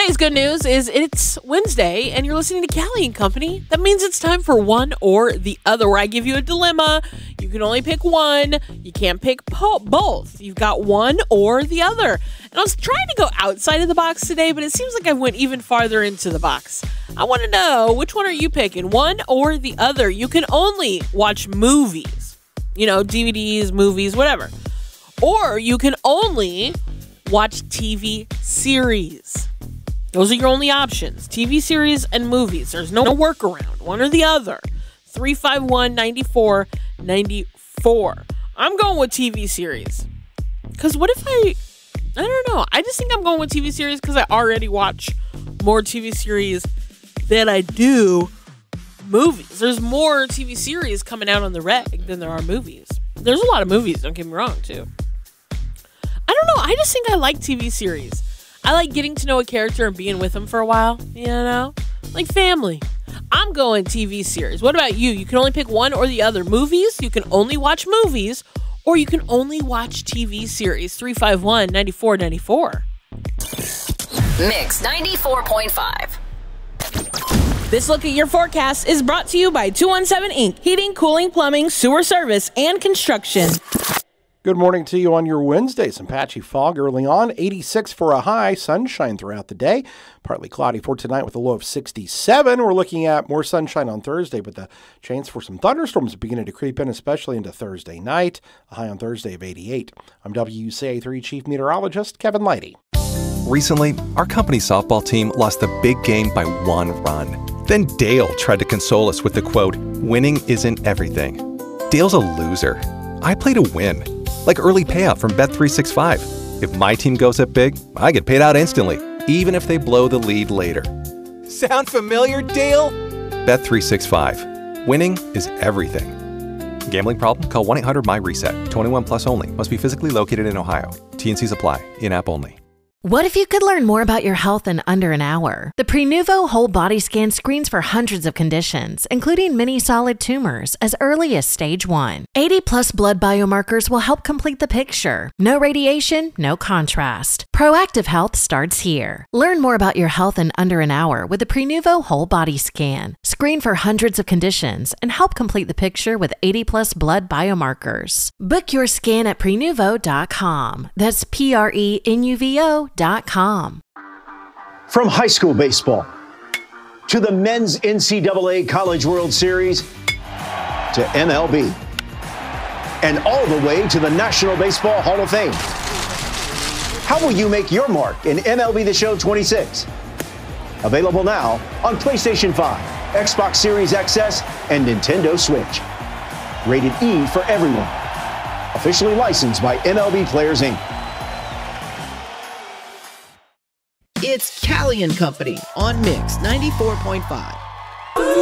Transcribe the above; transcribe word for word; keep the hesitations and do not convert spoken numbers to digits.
Today's good news is it's Wednesday and you're listening to Callie and Company. That means it's time for one or the other, where I give you a dilemma. You can only pick one. You can't pick po- both. You've got one or the other. And I was trying to go outside of the box today, but it seems like I went even farther into the box. I want to know, which one are you picking, one or the other? You can only watch movies, you know, D V Ds, movies, whatever. Or you can only watch T V series. Those are your only options. T V series and movies. There's no workaround. One or the other. three five one, nine four nine four. I'm going with T V series. Because what if I... I don't know. I just think I'm going with T V series because I already watch more T V series than I do movies. There's more T V series coming out on the reg than there are movies. There's a lot of movies, don't get me wrong, too. I don't know. I just think I like T V series. I like getting to know a character and being with them for a while, you know? Like family. I'm going T V series. What about you? You can only pick one or the other. Movies, you can only watch movies, or you can only watch T V series. three five one, nine four nine four. Mix ninety-four point five. This look at your forecast is brought to you by two one seven Incorporated. Heating, cooling, plumbing, sewer service, and construction. Good morning to you on your Wednesday. Some patchy fog early on. eighty-six for a high. Sunshine throughout the day. Partly cloudy for tonight with a low of sixty-seven. We're looking at more sunshine on Thursday, but the chance for some thunderstorms beginning to creep in, especially into Thursday night. A high on Thursday of eighty-eight. I'm W C A three Chief Meteorologist Kevin Lighty. Recently, our company softball team lost the big game by one run. Then Dale tried to console us with the quote, "Winning isn't everything." Dale's a loser. I play to win. Like early payout from Bet three sixty-five. If my team goes up big, I get paid out instantly, even if they blow the lead later. Sound familiar, Dale? Bet three sixty-five. Winning is everything. Gambling problem? Call one eight hundred M Y RESET. twenty-one plus only. Must be physically located in Ohio. T and Cs apply. In-app only. What if you could learn more about your health in under an hour? The Prenuvo Whole Body Scan screens for hundreds of conditions, including many solid tumors, as early as stage one. eighty plus blood biomarkers will help complete the picture. No radiation, no contrast. Proactive health starts here. Learn more about your health in under an hour with the Prenuvo Whole Body Scan. Screen for hundreds of conditions and help complete the picture with eighty plus blood biomarkers. Book your scan at prenuvo dot com. That's P R E N U V O dot com. From high school baseball to the men's N C double A College World Series to M L B and all the way to the National Baseball Hall of Fame. How will you make your mark in M L B The Show twenty-six? Available now on PlayStation five, Xbox Series X S, and Nintendo Switch. Rated E for everyone. Officially licensed by M L B Players Incorporated. It's Callie and Company on Mix ninety-four point five.